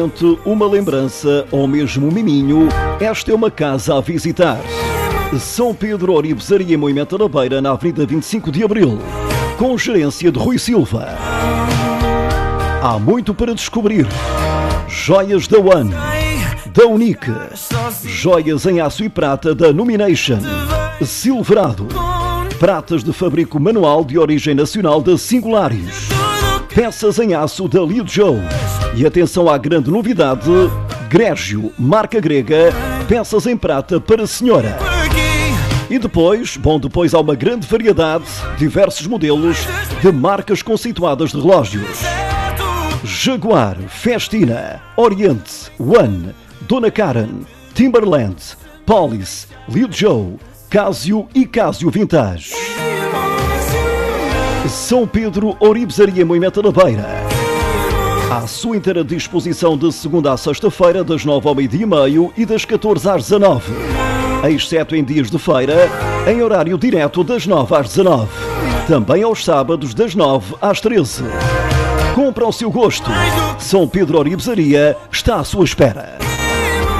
Uma lembrança ou mesmo um miminho, esta é uma casa a visitar. São Pedro Oribesaria, em Moimenta da Beira, na Avenida 25 de Abril, com gerência de Rui Silva. Há muito para descobrir. Joias da One, da Unique, joias em aço e prata da Nomination, Silverado, pratas de fabrico manual de origem nacional da Singularis, peças em aço da Liu Joe. E atenção à grande novidade, Grégio, marca grega, peças em prata para a senhora. E depois há uma grande variedade, diversos modelos de marcas conceituadas de relógios. Jaguar, Festina, Oriente, One, Dona Karen, Timberland, Polis, Liu Joe, Casio e Casio Vintage. São Pedro Oribesaria, em Moimenta da Beira. À sua inteira disposição de segunda a sexta-feira, das 9 ao meio-dia e meio e das 14 às 19. Exceto em dias de feira, em horário direto das 9 às 19. Também aos sábados, das 9 às 13. Compra ao seu gosto. São Pedro Oribesaria está à sua espera.